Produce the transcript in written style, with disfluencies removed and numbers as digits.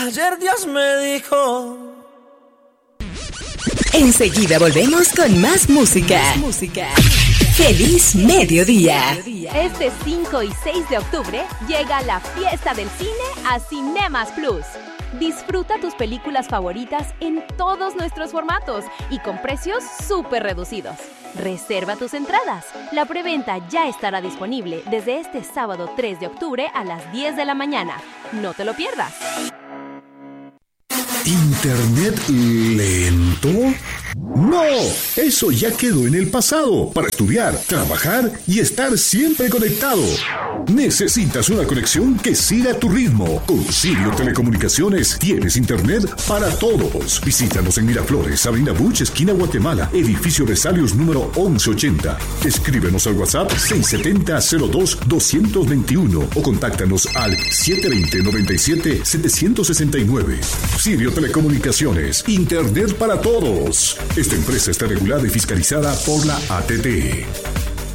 Ayer Dios me dijo. Enseguida volvemos con más música. ¡Feliz mediodía! Este 5 y 6 de octubre llega la fiesta del cine a Cinemas Plus. Disfruta tus películas favoritas en todos nuestros formatos y con precios súper reducidos. Reserva tus entradas. La preventa ya estará disponible desde este sábado 3 de octubre a las 10 de la mañana. No te lo pierdas. ¿Internet lento? No, eso ya quedó en el pasado. Para estudiar, trabajar y estar siempre conectado. Necesitas una conexión que siga tu ritmo. Con Sirio Telecomunicaciones tienes internet para todos. Visítanos en Miraflores, Avenida Buch, esquina Guatemala, edificio Vesalius número 1180. Escríbenos al WhatsApp 670-02-221 o contáctanos al 720-97-769. Sirio Telecomunicaciones, internet para todos. Esta empresa está regulada y fiscalizada por la ATT.